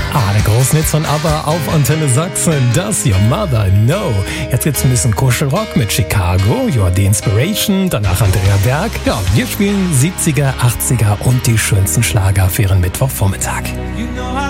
Der Großnitz von ABBA auf Antenne Sachsen, das Your Mother No. Jetzt gibt's ein bisschen Kuschelrock mit Chicago, You're the Inspiration, danach Andrea Berg. Ja, wir spielen 70er, 80er und die schönsten Schlager für Ihren Mittwochvormittag.